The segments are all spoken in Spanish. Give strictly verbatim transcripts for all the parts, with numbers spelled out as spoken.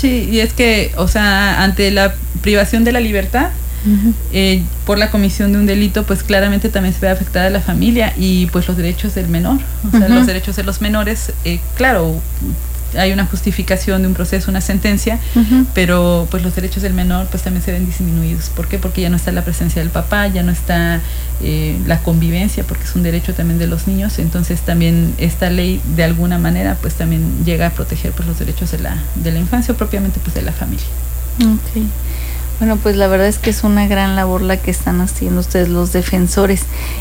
Sí, y es que, o sea, ante la privación de la libertad, uh-huh. eh, por la comisión de un delito, pues claramente también se ve afectada la familia y pues los derechos del menor, o sea, uh-huh. los derechos de los menores, eh, claro, hay una justificación de un proceso, una sentencia, uh-huh. pero pues los derechos del menor pues también se ven disminuidos. ¿Por qué? Porque ya no está la presencia del papá, ya no está eh, la convivencia, porque es un derecho también de los niños. Entonces también esta ley de alguna manera pues también llega a proteger pues los derechos de la, de la infancia o propiamente pues de la familia. Okay. Bueno, pues la verdad es que es una gran labor la que están haciendo ustedes los defensores.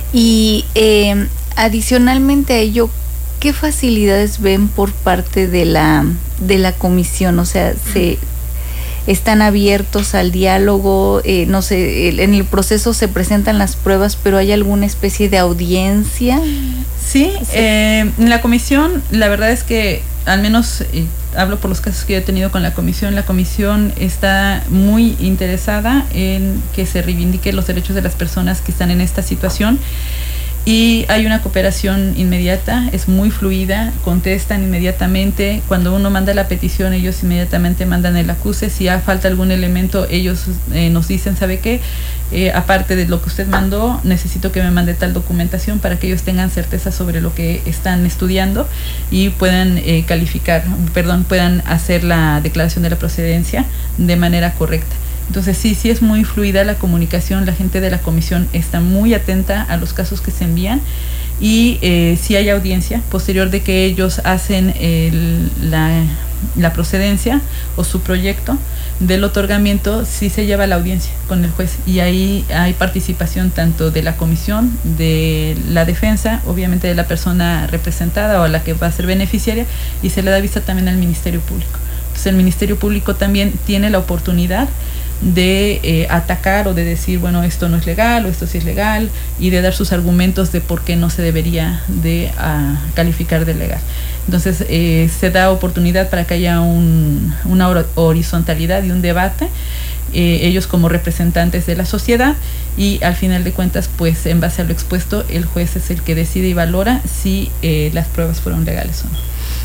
Y eh, adicionalmente a ello, ¿qué facilidades ven por parte de la de la comisión? O sea, se están abiertos al diálogo, eh, no sé, el, en el proceso se presentan las pruebas, pero ¿hay alguna especie de audiencia? Sí, sí. Eh, en la comisión, la verdad es que, al menos eh, hablo por los casos que yo he tenido con la comisión, la comisión está muy interesada en que se reivindiquen los derechos de las personas que están en esta situación. Y hay una cooperación inmediata, es muy fluida, contestan inmediatamente. Cuando uno manda la petición, ellos inmediatamente mandan el acuse. Si ha falta algún elemento, ellos eh, nos dicen, ¿sabe qué? Eh, aparte de lo que usted mandó, necesito que me mande tal documentación para que ellos tengan certeza sobre lo que están estudiando y puedan eh, calificar, perdón, puedan hacer la declaración de la procedencia de manera correcta. Entonces sí, sí es muy fluida la comunicación, la gente de la comisión está muy atenta a los casos que se envían y eh, sí hay audiencia posterior de que ellos hacen el, la, la procedencia o su proyecto del otorgamiento, sí se lleva a la audiencia con el juez y ahí hay participación tanto de la comisión, de la defensa, obviamente de la persona representada o a la que va a ser beneficiaria y se le da vista también al Ministerio Público. Entonces el Ministerio Público también tiene la oportunidad de eh, atacar o de decir, bueno, esto no es legal o esto sí es legal y de dar sus argumentos de por qué no se debería de uh, calificar de legal. Entonces eh, se da oportunidad para que haya un, una horizontalidad y un debate, eh, ellos como representantes de la sociedad y al final de cuentas, pues en base a lo expuesto, el juez es el que decide y valora si eh, las pruebas fueron legales o no.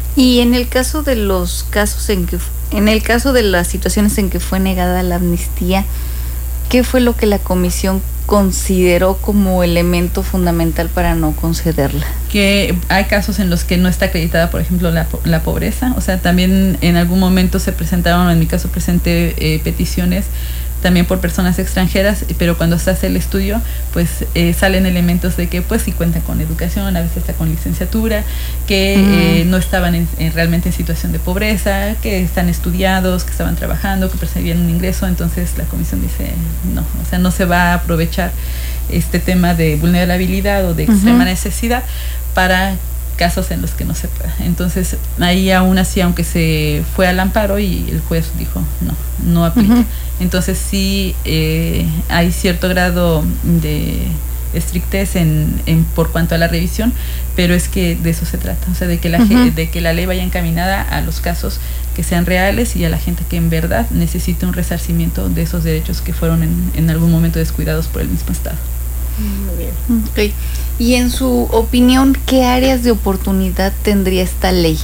Y en el caso de los casos en que, en el caso de las situaciones en que fue negada la amnistía, ¿qué fue lo que la comisión consideró como elemento fundamental para no concederla? Que hay casos en los que no está acreditada, por ejemplo, la, la pobreza. O sea, también en algún momento se presentaron, en mi caso presenté eh, peticiones también por personas extranjeras, pero cuando se hace el estudio, pues eh, salen elementos de que pues sí cuentan con educación, a veces está con licenciatura, que uh-huh. eh, no estaban en, en, realmente en situación de pobreza, que están estudiados, que estaban trabajando, que percibían un ingreso. Entonces la comisión dice no, o sea, no se va a aprovechar este tema de vulnerabilidad o de extrema uh-huh. necesidad para casos en los que no se pueda. Entonces ahí aún así, aunque se fue al amparo y el juez dijo no, no aplica. Uh-huh. Entonces sí eh, hay cierto grado de estrictez en, en por cuanto a la revisión, pero es que de eso se trata, o sea, de que la uh-huh. de que la ley vaya encaminada a los casos que sean reales y a la gente que en verdad necesite un resarcimiento de esos derechos que fueron en, en algún momento descuidados por el mismo Estado. Muy bien. Okay. Y en su opinión, ¿qué áreas de oportunidad tendría esta ley?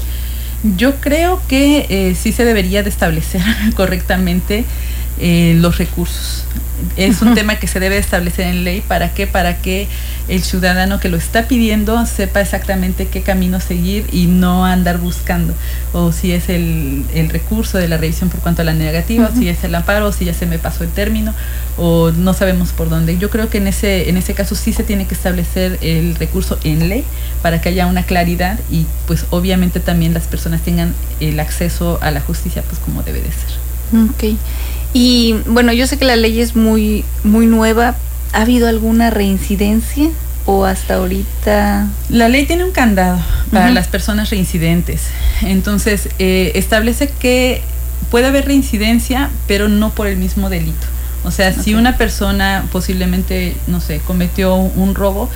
Yo creo que eh, sí se debería de establecer correctamente eh, los recursos. Es un tema que se debe establecer en ley. ¿Para qué? Para que el ciudadano que lo está pidiendo sepa exactamente qué camino seguir y no andar buscando. O si es el, el recurso de la revisión por cuanto a la negativa, uh-huh. o si es el amparo, o si ya se me pasó el término, o no sabemos por dónde. Yo creo que en ese, en ese caso sí se tiene que establecer el recurso en ley para que haya una claridad y pues obviamente también las personas tengan el acceso a la justicia pues como debe de ser. Ok. Y bueno, yo sé que la ley es muy, muy nueva. ¿Ha habido alguna reincidencia o hasta ahorita? La ley tiene un candado para uh-huh. las personas reincidentes. Entonces, eh, establece que puede haber reincidencia, pero no por el mismo delito. O sea, okay. si una persona posiblemente, no sé, cometió un robo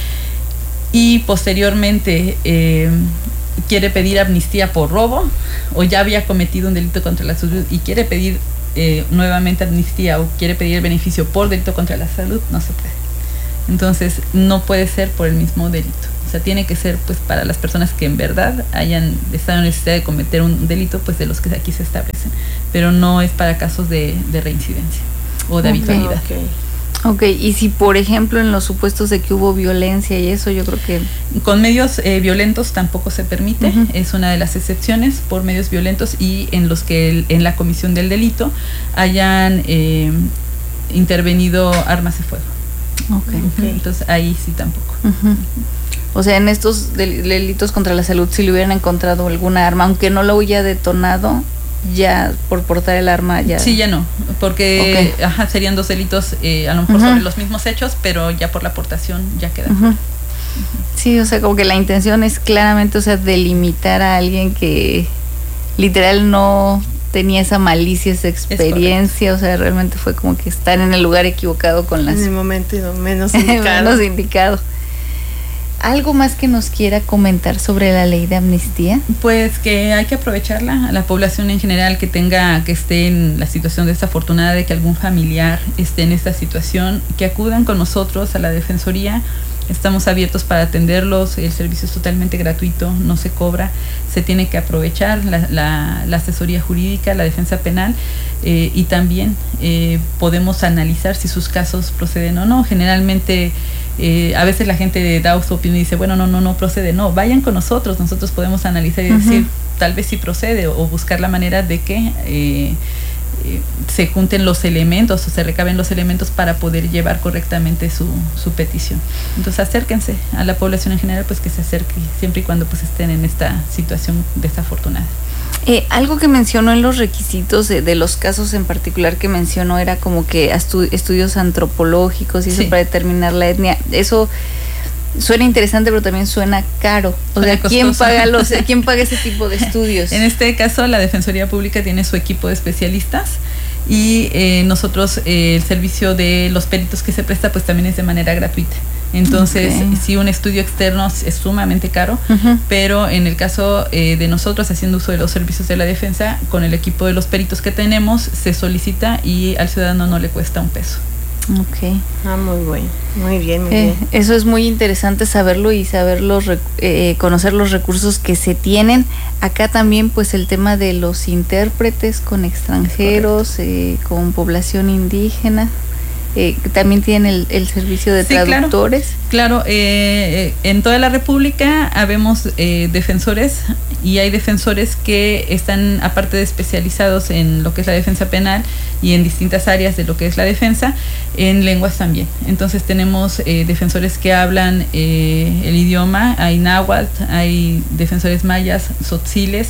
y posteriormente eh, quiere pedir amnistía por robo, o ya había cometido un delito contra la salud y quiere pedir Eh, nuevamente amnistía o quiere pedir el beneficio por delito contra la salud, no se puede. Entonces no puede ser por el mismo delito. O sea, tiene que ser pues para las personas que en verdad hayan estado en necesidad de cometer un delito, pues de los que aquí se establecen. pero no es para casos de, de reincidencia o de habitualidad. Okay. Ok, y si por ejemplo en los supuestos de que hubo violencia y eso, yo creo que... Con medios eh, violentos tampoco se permite, uh-huh. es una de las excepciones por medios violentos y en los que el, en la comisión del delito hayan eh, intervenido armas de fuego. Okay. Uh-huh. Entonces ahí sí tampoco. Uh-huh. O sea, en estos del, delitos contra la salud, si le hubieran encontrado alguna arma, aunque no lo hubiera detonado, ya por portar el arma ya... Sí, ya no, porque okay. ajá, serían dos delitos eh, a lo mejor uh-huh. sobre los mismos hechos, pero ya por la aportación ya queda. Uh-huh. Uh-huh. Sí, o sea, como que la intención es claramente, o sea, delimitar a alguien que literal no tenía esa malicia, esa experiencia, o sea, realmente fue como que estar en el lugar equivocado con las... En el momento menos indicado. menos indicado. ¿Algo más que nos quiera comentar sobre la ley de amnistía? Pues que hay que aprovecharla, a la población en general que tenga, que esté en la situación desafortunada de que algún familiar esté en esta situación, que acudan con nosotros a la Defensoría. Estamos abiertos para atenderlos, el servicio es totalmente gratuito, no se cobra, se tiene que aprovechar la, la, la asesoría jurídica, la defensa penal eh, y también eh, podemos analizar si sus casos proceden o no. Generalmente eh, a veces la gente da su opinión y dice, bueno, no, no, no procede, no, vayan con nosotros, nosotros podemos analizar y uh-huh. decir, tal vez sí procede o, o buscar la manera de que... Eh, Eh, se junten los elementos o se recaben los elementos para poder llevar correctamente su, su petición. Entonces acérquense a la población en general, pues que se acerque siempre y cuando pues estén en esta situación desafortunada. Eh, algo que mencionó en los requisitos de, de los casos en particular que mencionó era como que estu- estudios antropológicos y eso sí. para determinar la etnia. Eso suena interesante, pero también suena caro. O suena sea, costoso. ¿quién paga los, quién paga ese tipo de estudios? En este caso, la Defensoría Pública tiene su equipo de especialistas y eh, nosotros eh, el servicio de los peritos que se presta, pues también es de manera gratuita. Entonces, okay. sí, un estudio externo es sumamente caro, uh-huh. pero en el caso eh, de nosotros, haciendo uso de los servicios de la defensa, con el equipo de los peritos que tenemos, se solicita y al ciudadano no le cuesta un peso. Okay. Ah, muy bueno, muy bien, muy eh, bien. Eso es muy interesante saberlo y saber los eh, conocer los recursos que se tienen. Acá también, pues el tema de los intérpretes con extranjeros, eh, con población indígena. Eh, también tienen el, el servicio de sí, traductores. Claro, claro eh, en toda la República habemos eh, defensores y hay defensores que están, aparte de especializados en lo que es la defensa penal y en distintas áreas de lo que es la defensa, en lenguas también. Entonces tenemos eh, defensores que hablan eh, el idioma, hay náhuatl, hay defensores mayas, tzotziles,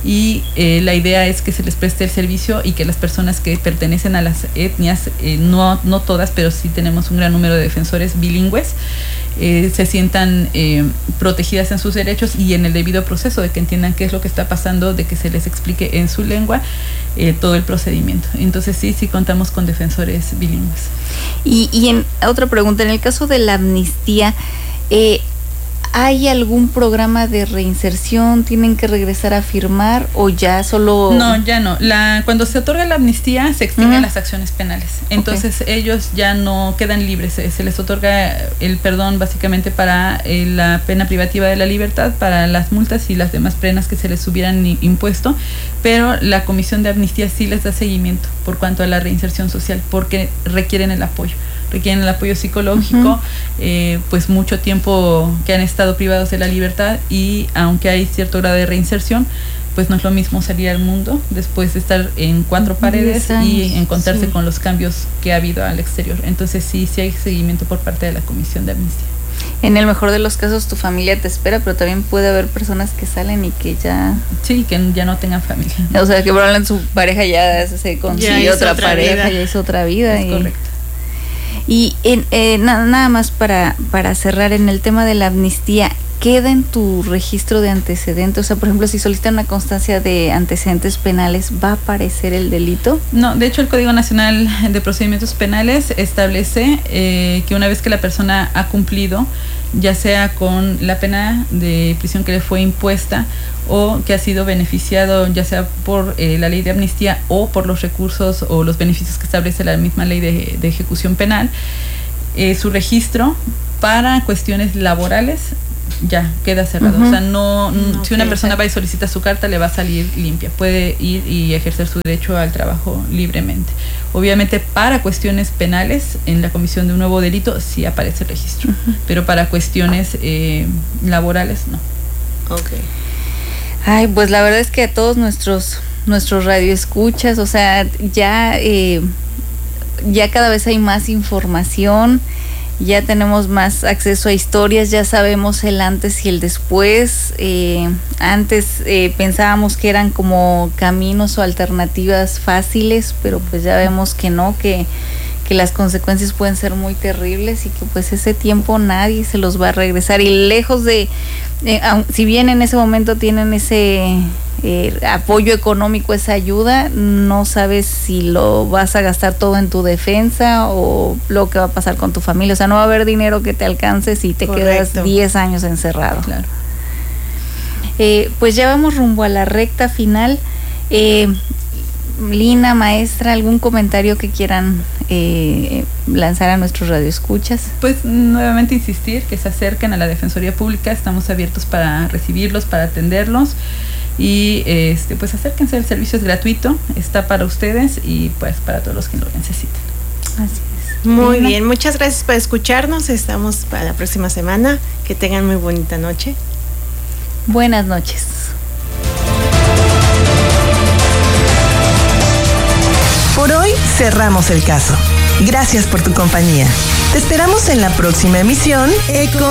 y eh, la idea es que se les preste el servicio y que las personas que pertenecen a las etnias, eh, no, no todas, pero sí tenemos un gran número de defensores bilingües, eh, se sientan eh, protegidas en sus derechos y en el debido proceso, de que entiendan qué es lo que está pasando, de que se les explique en su lengua eh, todo el procedimiento. Entonces sí, sí contamos con defensores bilingües. Y, y en otra pregunta, en el caso de la amnistía, eh, ¿hay algún programa de reinserción? ¿Tienen que regresar a firmar o ya solo...? No, ya no. La, cuando se otorga la amnistía, se extinguen uh-huh. las acciones penales. Entonces, okay. ellos ya no quedan libres. Se, se les otorga el perdón básicamente para eh, la pena privativa de la libertad, para las multas y las demás penas que se les hubieran impuesto, pero la Comisión de Amnistía sí les da seguimiento por cuanto a la reinserción social, porque requieren el apoyo. requieren el apoyo psicológico, uh-huh. eh, pues mucho tiempo que han estado privados de la libertad y aunque hay cierto grado de reinserción, pues no es lo mismo salir al mundo después de estar en cuatro paredes y encontrarse sí. con los cambios que ha habido al exterior. Entonces sí, sí hay seguimiento por parte de la Comisión de Amnistía. En el mejor de los casos tu familia te espera, pero también puede haber personas que salen y que ya... Sí, que ya no tengan familia. O sea, que probablemente su pareja ya se consiguió otra, otra pareja, vida. ya hizo otra vida. Es y... correcto. Y en, eh, na, nada más para, para cerrar, en el tema de la amnistía, ¿queda en tu registro de antecedentes? O sea, por ejemplo, si solicitan una constancia de antecedentes penales, ¿va a aparecer el delito? No, de hecho el Código Nacional de Procedimientos Penales establece eh, que una vez que la persona ha cumplido, ya sea con la pena de prisión que le fue impuesta o que ha sido beneficiado ya sea por eh, la ley de amnistía o por los recursos o los beneficios que establece la misma ley de, de ejecución penal, eh, su registro para cuestiones laborales ya queda cerrado. Uh-huh. O sea, no, okay, si una persona exacto. va y solicita su carta, le va a salir limpia. Puede ir y ejercer su derecho al trabajo libremente. Obviamente, para cuestiones penales, en la comisión de un nuevo delito sí aparece el registro, uh-huh. pero para cuestiones eh, laborales no. Okay. Ay, pues la verdad es que a todos nuestros nuestros radioescuchas, o sea, ya eh, ya cada vez hay más información, ya tenemos más acceso a historias, ya sabemos el antes y el después. Eh, antes eh, pensábamos que eran como caminos o alternativas fáciles, pero pues ya vemos que no, que, que las consecuencias pueden ser muy terribles y que pues ese tiempo nadie se los va a regresar. Y lejos de, eh, si bien en ese momento tienen ese eh, apoyo económico, esa ayuda, no sabes si lo vas a gastar todo en tu defensa o lo que va a pasar con tu familia. O sea, no va a haber dinero que te alcance si te Correcto. quedas diez años encerrado. Claro. Eh, pues ya vamos rumbo a la recta final. Eh, Lina, maestra, ¿algún comentario que quieran eh, lanzar a nuestros radioescuchas? Pues nuevamente insistir que se acerquen a la Defensoría Pública, estamos abiertos para recibirlos, para atenderlos y este pues acérquense, el servicio es gratuito, está para ustedes y pues para todos los que lo necesiten. Así es. Muy Lina. bien, muchas gracias por escucharnos, estamos para la próxima semana, que tengan muy bonita noche. Buenas noches. Por hoy cerramos el caso. Gracias por tu compañía. Te esperamos en la próxima emisión Eco